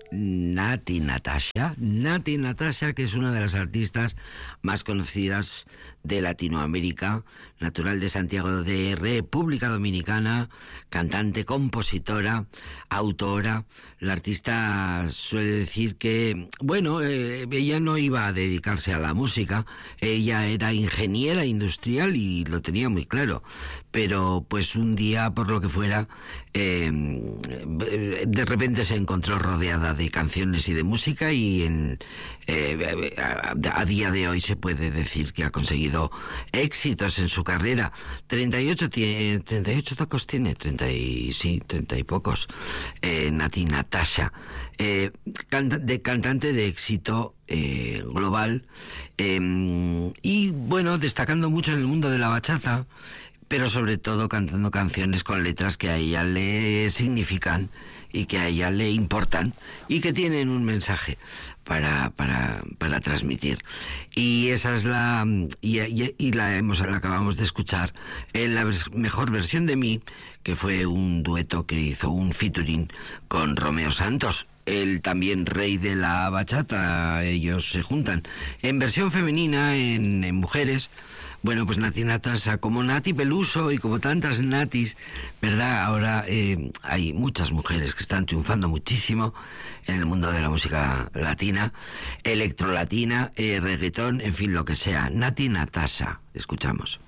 Nati Natasha. Nati Natasha, que es una de las artistas más conocidas de Latinoamérica, natural de Santiago de República Dominicana, cantante, compositora, autora. La artista suele decir que, bueno, ella no iba a dedicarse a la música, ella era ingeniera industrial y lo tenía muy claro, pero pues un día, por lo que fuera, de repente se encontró rodeada de canciones y de música y a día de hoy se puede decir que ha conseguido éxitos en su carrera. 38 tacos tiene, 30 y pocos. Nati Natasha, cantante de éxito global, y bueno, destacando mucho en el mundo de la bachata, pero sobre todo cantando canciones con letras que a ella le significan y que a ella le importan y que tienen un mensaje para transmitir. Y esa es la acabamos de escuchar en la mejor versión de mí, que fue un dueto que hizo un featuring con Romeo Santos, el también rey de la bachata. Ellos se juntan en versión femenina, en mujeres. Bueno, pues Nati Natasha, como Nati Peluso y como tantas Natis, ¿verdad? Ahora hay muchas mujeres que están triunfando muchísimo en el mundo de la música latina, electrolatina, reggaetón, en fin, lo que sea. Nati Natasha, escuchamos.